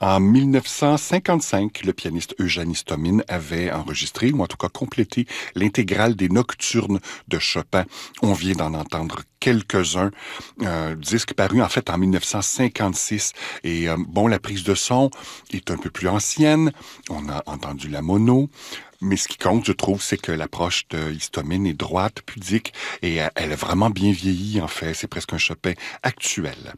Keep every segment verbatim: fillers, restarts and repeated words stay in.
En mille neuf cent cinquante-cinq, le pianiste Eugène Istomin avait enregistré, ou en tout cas complété, l'intégrale des Nocturnes de Chopin. On vient d'en entendre quelques-uns. Euh, disque paru en fait en mille neuf cent cinquante-six. Et euh, bon, la prise de son est un peu plus ancienne. On a entendu la mono. Mais ce qui compte, je trouve, c'est que l'approche de Istomin est droite, pudique, et euh, elle a vraiment bien vieilli, en fait. C'est presque un Chopin actuel.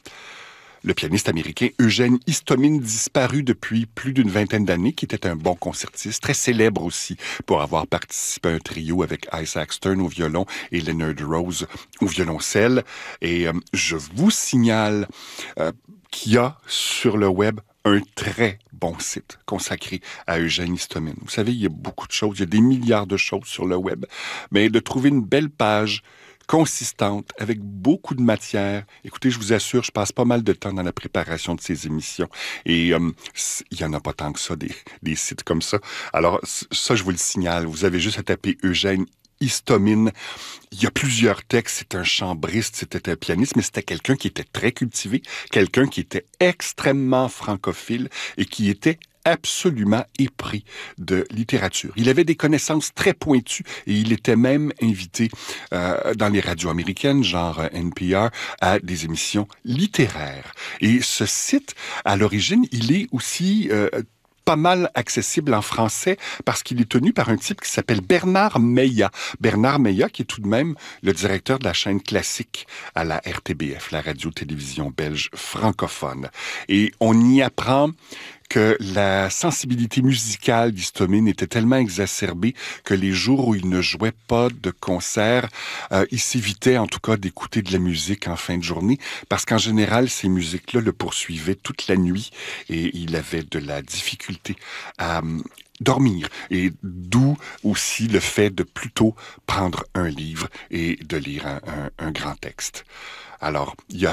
Le pianiste américain Eugène Istomin, disparu depuis plus d'une vingtaine d'années, qui était un bon concertiste, très célèbre aussi pour avoir participé à un trio avec Isaac Stern au violon et Leonard Rose au violoncelle. Et euh, je vous signale euh, qu'il y a sur le web un très bon site consacré à Eugène Istomin. Vous savez, il y a beaucoup de choses, il y a des milliards de choses sur le web, mais de trouver une belle page consistante, avec beaucoup de matière. Écoutez, je vous assure, je passe pas mal de temps dans la préparation de ces émissions. Et euh, il y en a pas tant que ça, des, des sites comme ça. Alors, ça, je vous le signale. Vous avez juste à taper Eugène Istomin. Il y a plusieurs textes. C'est un chambriste, c'était un pianiste, mais c'était quelqu'un qui était très cultivé, quelqu'un qui était extrêmement francophile et qui était absolument épris de littérature. Il avait des connaissances très pointues et il était même invité euh, dans les radios américaines, genre N P R, à des émissions littéraires. Et ce site, à l'origine, il est aussi euh, pas mal accessible en français parce qu'il est tenu par un type qui s'appelle Bernard Meillat. Bernard Meillat, qui est tout de même le directeur de la chaîne classique à la R T B F, la radio-télévision belge francophone. Et on y apprend que la sensibilité musicale d'Istomin était tellement exacerbée que les jours où il ne jouait pas de concert, euh, il s'évitait en tout cas d'écouter de la musique en fin de journée, parce qu'en général, ces musiques-là le poursuivaient toute la nuit et il avait de la difficulté à euh, dormir. Et d'où aussi le fait de plutôt prendre un livre et de lire un, un, un grand texte. Alors, il y a